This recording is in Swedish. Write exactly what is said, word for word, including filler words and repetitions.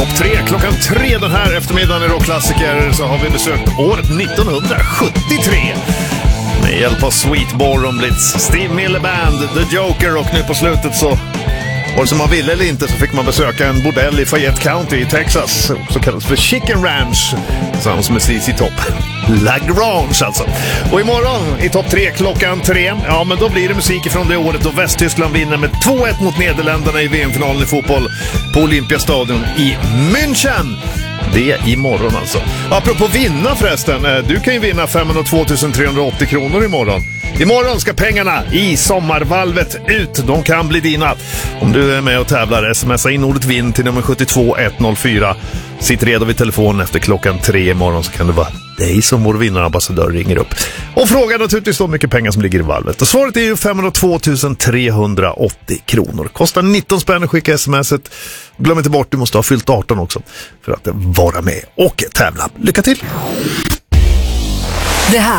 Topp tre, klockan tre den här eftermiddagen i Rockklassiker så har vi besökt året nittonhundrasjuttiotre. Med hjälp av Sweet Ballroom Blitz, Steve Miller Band, The Joker och nu på slutet så var det som man ville eller inte så fick man besöka en bordell i Fayette County i Texas, så kallas för Chicken Ranch, tillsammans med C C Top. Lagrange alltså. Och imorgon i topp tre klockan tre, ja men då blir det musik från det året då Västtyskland vinner med två ett mot Nederländerna i V M-finalen i fotboll på Olympiastadion i München. Det är imorgon alltså. Apropå vinna förresten, du kan ju vinna femhundratvåtusen trehundraåttio kronor imorgon. Imorgon ska pengarna i sommarvalvet ut. De kan bli dina. Om du är med och tävlar, smsa in ordet vinn till nummer sju två ett noll fyra. Sitt redo vid telefonen efter klockan tre imorgon så kan det vara dig som vår vinnarambassadör ringer upp. Och frågar naturligtvis hur mycket pengar som ligger i valvet. Och svaret är ju femhundratvåtusen trehundraåttio kronor. Kostar nitton spänn att skicka smset. Glöm inte bort, du måste ha fyllt arton också för att vara med och tävla. Lycka till! Det här